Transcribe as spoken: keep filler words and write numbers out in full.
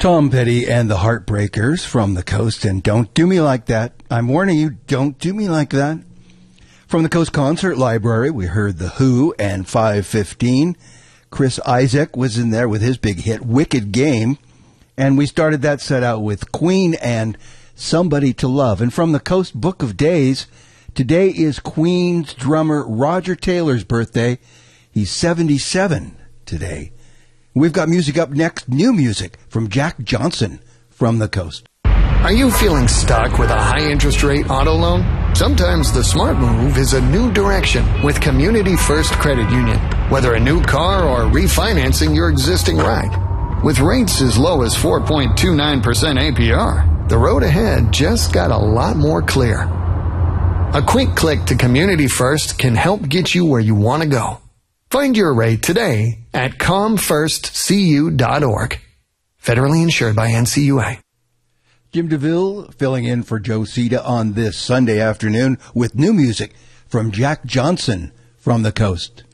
Tom Petty and the Heartbreakers from the Coast, and Don't Do Me Like That. I'm warning you, don't do me like that. From the Coast Concert Library, we heard The Who and five fifteen. Chris Isaak was in there with his big hit, Wicked Game. And we started that set out with Queen and Somebody to Love. And from the Coast Book of Days, today is Queen's drummer Roger Taylor's birthday. He's seventy-seven today. We've got music up next, new music from Jack Johnson from the Coast. Are you feeling stuck with a high interest rate auto loan? Sometimes the smart move is a new direction with Community First Credit Union. Whether a new car or refinancing your existing ride. With rates as low as four point two nine percent A P R, the road ahead just got a lot more clear. A quick click to Community First can help get you where you want to go. Find your rate today at com first c u dot org. Federally insured by N C U A. Jim DeVille filling in for Joe Cita on this Sunday afternoon with new music from Jack Johnson from the Coast.